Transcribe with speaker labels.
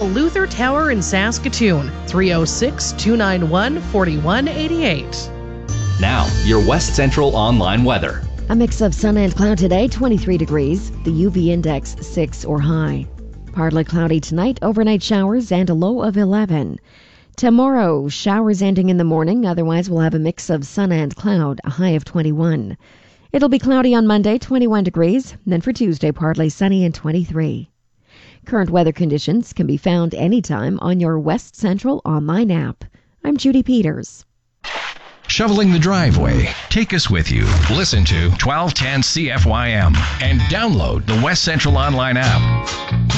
Speaker 1: Luther Tower in Saskatoon, 306-291-4188.
Speaker 2: Now, your West Central online weather.
Speaker 3: A mix of sun and cloud today, 23 degrees. The UV index 6 or high. Partly cloudy tonight, overnight showers and a low of 11. Tomorrow, showers ending in the morning. Otherwise, we'll have a mix of sun and cloud, a high of 21. It'll be cloudy on Monday, 21 degrees. Then for Tuesday, partly sunny and 23. Current weather conditions can be found anytime on your West Central online app. I'm Judy Peters.
Speaker 4: Shoveling the driveway? Take us with you. Listen to 1210 CFYM and download the West Central online app.